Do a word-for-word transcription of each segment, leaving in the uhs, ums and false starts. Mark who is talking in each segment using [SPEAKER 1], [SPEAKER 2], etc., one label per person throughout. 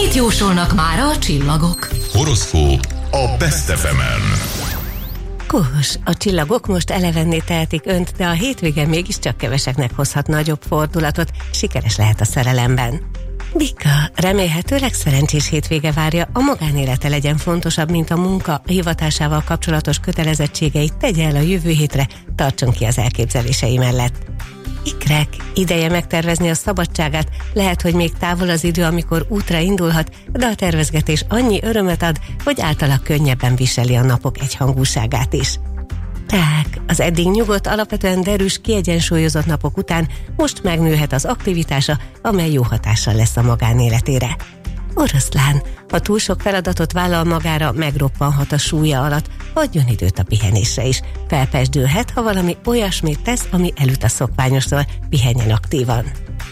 [SPEAKER 1] Mit jósolnak mára a csillagok?
[SPEAKER 2] Horoszkóp a Best ef emen.
[SPEAKER 3] Kós, a csillagok most elevenné tehetik önt, de a hétvégen mégiscsak keveseknek hozhat nagyobb fordulatot, sikeres lehet a szerelemben. Bika, remélhetőleg szerencsés hétvége várja, a magánélete legyen fontosabb, mint a munka, a hivatásával kapcsolatos kötelezettségeit tegye el a jövő hétre, tartson ki az elképzelései mellett. Ikrek, ideje megtervezni a szabadságát, lehet, hogy még távol az idő, amikor útra indulhat, de a tervezgetés annyi örömet ad, hogy általa könnyebben viseli a napok egyhangúságát is. Rák, az eddig nyugodt, alapvetően derűs, kiegyensúlyozott napok után most megnőhet az aktivitása, amely jó hatással lesz a magánéletére. Oroszlán, ha túl sok feladatot vállal magára, megroppanhat a súlya alatt, adjon időt a pihenésre is. Felpesdülhet, ha valami olyasmit tesz, ami elüt a szokványostól, pihenjen aktívan.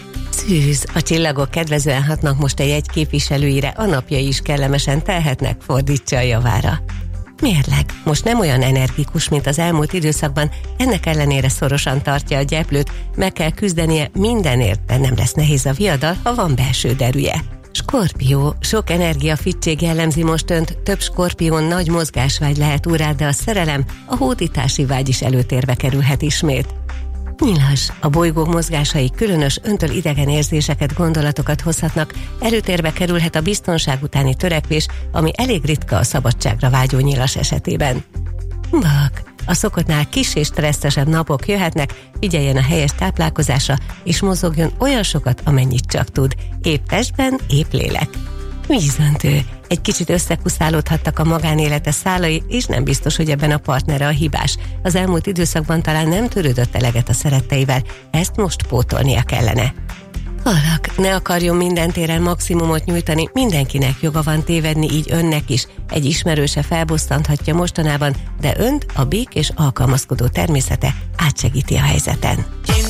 [SPEAKER 3] Szűz, a csillagok kedvezően hatnak most egy jegy képviselőire, a napjai is kellemesen telhetnek, fordítsa a javára. Mérleg, most nem olyan energikus, mint az elmúlt időszakban, ennek ellenére szorosan tartja a gyeplőt, meg kell küzdenie mindenért, de nem lesz nehéz a viadal, ha van belső derűje. Skorpió, sok energia fittség jellemzi most önt, több skorpión nagy mozgásvágy lehet urát, de a szerelem, a hódítási vágy is előtérbe kerülhet ismét. Nyilas, a bolygók mozgásai különös, öntől idegen érzéseket, gondolatokat hozhatnak, előtérbe kerülhet a biztonság utáni törekvés, ami elég ritka a szabadságra vágyó nyilas esetében. Bak, a szokottnál kis és stresszesebb napok jöhetnek, figyeljen a helyes táplálkozásra, és mozogjon olyan sokat, amennyit csak tud, épp testben, épp lélek. Vízöntő, egy kicsit összekuszálódhattak a magánélete szálai, és nem biztos, hogy ebben a partnere a hibás. Az elmúlt időszakban talán nem törődött eleget a szeretteivel, ezt most pótolnia kellene. Halak, ne akarjon minden téren maximumot nyújtani, mindenkinek joga van tévedni, így önnek is. Egy ismerőse felbosszanthatja mostanában, de önt a békés alkalmazkodó természete átsegíti a helyzeten.